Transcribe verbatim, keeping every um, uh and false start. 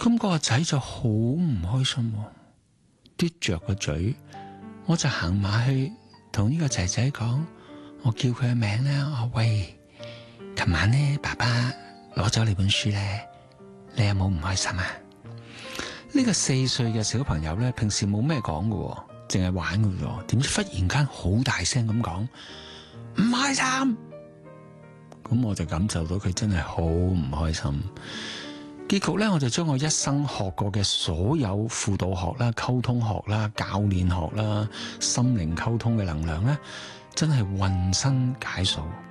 咁個仔就好唔開心，嘟着個嘴。我就行埋去同呢個仔仔講，我叫佢嘅名咧，我喂，琴晚咧爸爸攞走你本書咧，你有冇唔開心啊？呢個四歲嘅小朋友咧，平時冇咩講嘅，淨係玩嘅啫。點知忽然間好大聲咁講唔開心，咁我就感受到佢真係好唔開心。結局咧，我就將我一生學過嘅所有輔導學啦、溝通學啦、教練學啦、心靈溝通嘅能量咧，真係渾身解數。